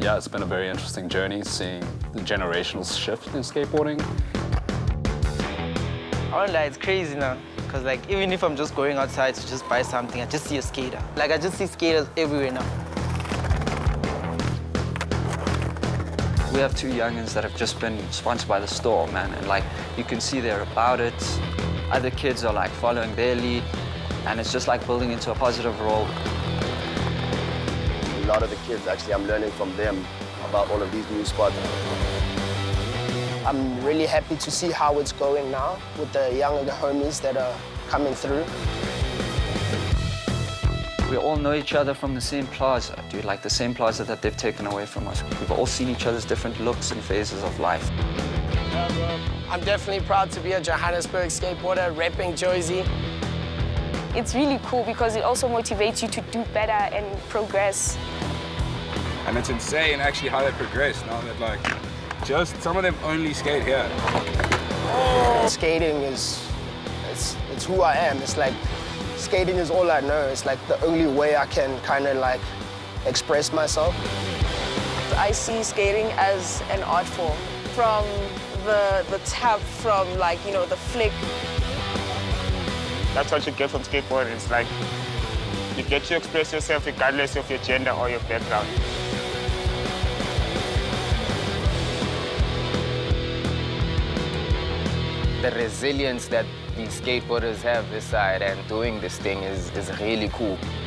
Yeah, it's been a very interesting journey seeing the generational shift in skateboarding. I won't lie, it's crazy now. Because like, even if I'm just going outside to just buy something, I just see a skater. Like, I just see skaters everywhere now. We have two youngins that have just been sponsored by the store, man, and like, you can see they're about it. Other kids are like following their lead, and it's just like building into a positive role. A lot of the kids, actually, I'm learning from them about all of these new spots. I'm really happy to see how it's going now with the younger homies that are coming through. We all know each other from the same plaza, dude, like the same plaza that they've taken away from us. We've all seen each other's different looks and phases of life. I'm definitely proud to be a Johannesburg skateboarder, repping Josie. It's really cool because it also motivates you to do better and progress. And it's insane actually how they progress now that like, just some of them only skate here. Skating is, it's who I am. It's like, skating is all I know. It's like the only way I can kind of like express myself. I see skating as an art form. From the tap, from like, you know, the flick. That's what you get from skateboarding. It's like, you get to express yourself regardless of your gender or your background. The resilience that these skateboarders have this side and doing this thing is really cool.